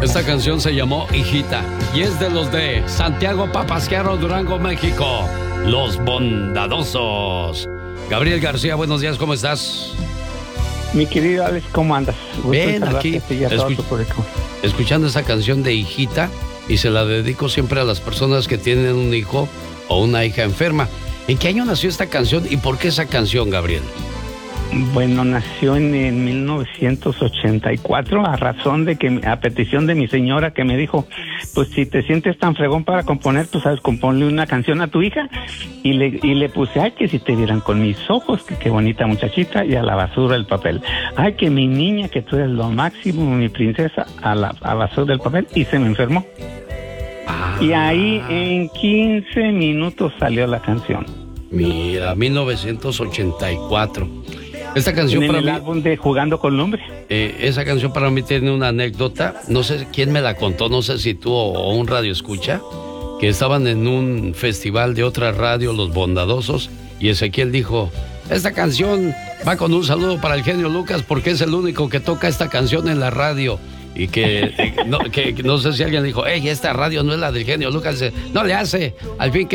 Esta canción se llamó Hijita y es de los de Santiago Papasquiaro, Durango, México. Los Bondadosos. Gabriel García, buenos días, ¿cómo estás? Mi querido Alex, ¿cómo andas? Bien, aquí escuchando esa canción de Hijita, y se la dedico siempre a las personas que tienen un hijo o una hija enferma. ¿En qué año nació esta canción y por qué esa canción, Gabriel? Bueno, nació en 1984 a petición de mi señora, que me dijo, pues si te sientes tan fregón para componer, tú sabes, componle una canción a tu hija. Y le puse, ay, que si te vieran con mis ojos, que qué bonita muchachita, y a la basura el papel. Ay, que mi niña, que tú eres lo máximo, mi princesa, a la basura el papel, y se me enfermó. Y ahí en 15 minutos salió la canción. Mira, 1984. Esta canción para mí, el álbum de Jugando con Lumbre. Esa canción para mí tiene una anécdota. No sé quién me la contó, no sé si tú o un radio escucha, que estaban en un festival de otra radio, Los Bondadosos, y Ezequiel dijo, esta canción va con un saludo para el genio Lucas porque es el único que toca esta canción en la radio. Y que no sé si alguien dijo, esta radio no es la del genio Lucas. No le hace, al fin que